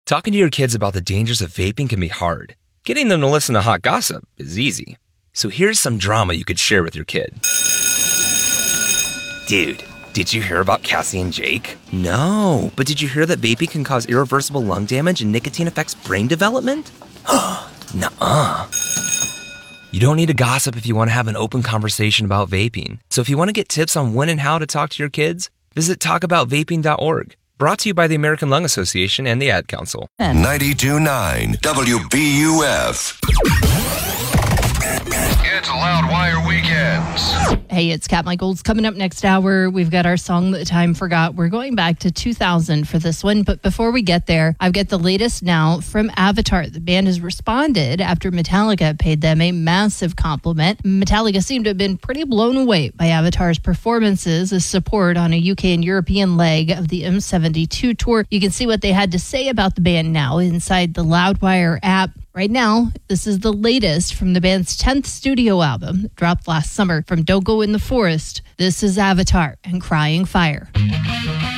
Talking to your kids about the dangers of vaping can be hard. Getting them to listen to hot gossip is easy. So here's some drama you could share with your kid. Dude, did you hear about Cassie and Jake? No, but did you hear that vaping can cause irreversible lung damage and nicotine affects brain development? Nuh-uh. You don't need to gossip if you want to have an open conversation about vaping. So if you want to get tips on when and how to talk to your kids, visit talkaboutvaping.org. Brought to you by the American Lung Association and the Ad Council. 92.9 WBUF. It's Loudwire Weekends. Hey, it's Kat Michaels. Coming up next hour, we've got our song that time forgot. We're going back to 2000 for this one. But before we get there, I've got the latest now from Avatar. The band has responded after Metallica paid them a massive compliment. Metallica seemed to have been pretty blown away by Avatar's performances as support on a UK and European leg of the M72 tour. You can see what they had to say about the band now inside the Loudwire app. Right now, this is the latest from the band's 10th studio album, dropped last summer. From Don't Go in the Forest, this is Avatar and Crying Fire.